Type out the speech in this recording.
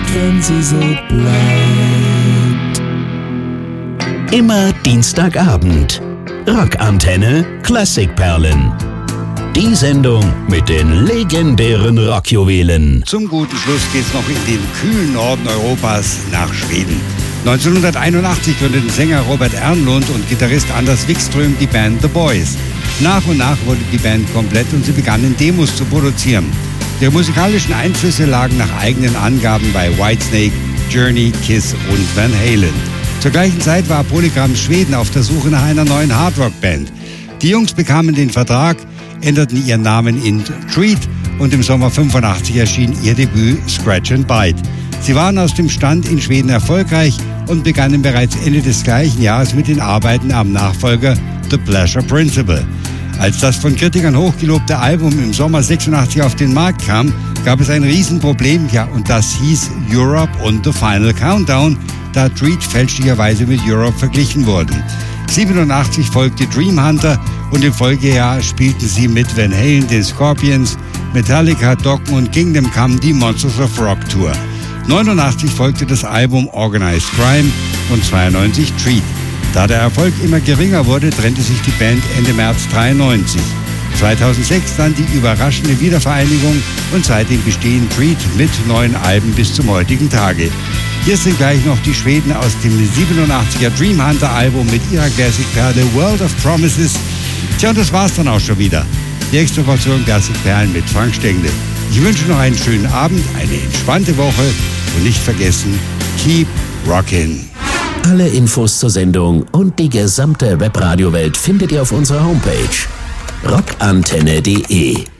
wenn sie so bleibt. Immer Dienstagabend. Rockantenne Klassikperlen. Die Sendung mit den legendären Rockjuwelen. Zum guten Schluss geht's noch in den kühlen Norden Europas nach Schweden. 1981 gründeten Sänger Robert Ernlund und Gitarrist Anders Wikström die Band The Boys. Nach und nach wurde die Band komplett und sie begannen Demos zu produzieren. Ihre musikalischen Einflüsse lagen nach eigenen Angaben bei Whitesnake, Journey, Kiss und Van Halen. Zur gleichen Zeit war Polygram Schweden auf der Suche nach einer neuen Hardrock-Band. Die Jungs bekamen den Vertrag, änderten ihren Namen in Treat und im Sommer 85 erschien ihr Debüt Scratch and Bite. Sie waren aus dem Stand in Schweden erfolgreich und begannen bereits Ende des gleichen Jahres mit den Arbeiten am Nachfolger The Pleasure Principle. Als das von Kritikern hochgelobte Album im Sommer 86 auf den Markt kam, gab es ein Riesenproblem, und das hieß Europe und The Final Countdown, da Treat fälschlicherweise mit Europe verglichen wurden. 87 folgte Dream Hunter und im Folgejahr spielten sie mit Van Halen, den Scorpions, Metallica, Dokken und Kingdom Come die Monsters of Rock Tour. 89 folgte das Album Organized Crime und 92 Treat. Da der Erfolg immer geringer wurde, trennte sich die Band Ende März 93. 2006 dann die überraschende Wiedervereinigung und seitdem bestehen Treat mit 9 Alben bis zum heutigen Tage. Hier sind gleich noch die Schweden aus dem 87er Dream Hunter Album mit ihrer Classic-Perle World of Promises. Tja, und das war's dann auch schon wieder. Die extra Portion Classic-Perlen mit Frank Stengel. Ich wünsche noch einen schönen Abend, eine entspannte Woche und nicht vergessen, keep rockin'. Alle Infos zur Sendung und die gesamte Webradiowelt findet ihr auf unserer Homepage rockantenne.de.